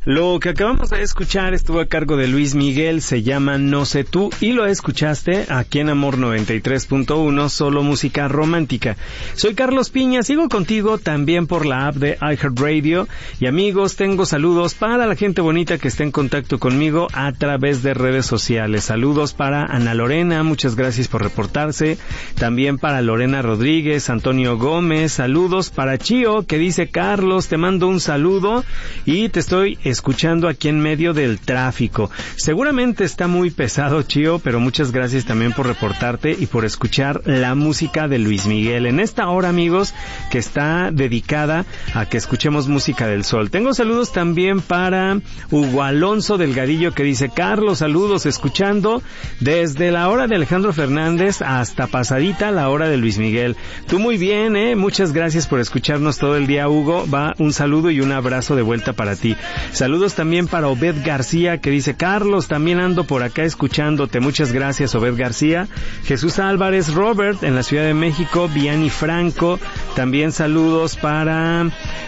Lo que acabamos de escuchar estuvo a cargo de Luis Miguel, se llama No sé tú, y lo escuchaste aquí en Amor 93.1, solo música romántica. Soy Carlos Piña, sigo contigo también por la app de iHeartRadio, y amigos, tengo saludos para la gente bonita que está en contacto conmigo a través de redes sociales. Saludos para Ana Lorena, muchas gracias por reportarse, también para Lorena Rodríguez, Antonio Gómez, saludos para Chío, que dice: Carlos, te mando un saludo y te estoy escuchando aquí en medio del tráfico. Seguramente está muy pesado, Chío, pero muchas gracias también por reportarte y por escuchar la música de Luis Miguel en esta hora, amigos, que está dedicada a que escuchemos música del sol. Tengo saludos también para Hugo Alonso Delgadillo, que dice: Carlos, saludos, escuchando desde la hora de Alejandro Fernández hasta pasadita la hora de Luis Miguel. Tú muy bien, muchas gracias por escucharnos todo el día, Hugo. Va un saludo y un abrazo de vuelta para ti. Saludos también para Obed García, que dice: Carlos, también ando por acá escuchándote. Muchas gracias, Obed García. Jesús Álvarez, Robert, en la Ciudad de México. Vianney Franco, también saludos para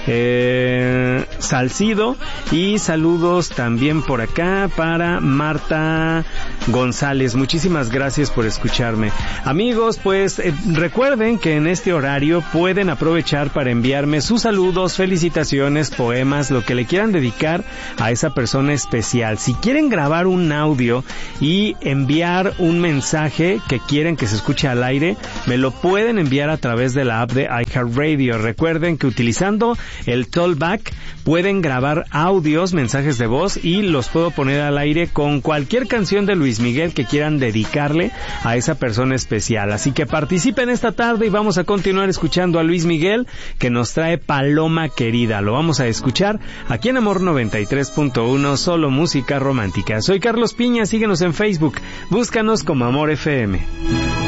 Salcido, y saludos también por acá para Marta González. Muchísimas gracias por escucharme. Amigos, pues recuerden que en este horario pueden aprovechar para enviarme sus saludos, felicitaciones, poemas, lo que le quieran dedicar a esa persona especial. Si quieren grabar un audio y enviar un mensaje que quieren que se escuche al aire, me lo pueden enviar a través de la app de iHeartRadio. Recuerden que utilizando el Tollback pueden grabar audios, mensajes de voz, y los puedo poner al aire con cualquier canción de Luis Miguel que quieran dedicarle a esa persona especial. Así que participen esta tarde y vamos a continuar escuchando a Luis Miguel, que nos trae Paloma Querida. Lo vamos a escuchar aquí en Amor 93.1, solo música romántica. Soy Carlos Piña, síguenos en Facebook, búscanos como Amor FM.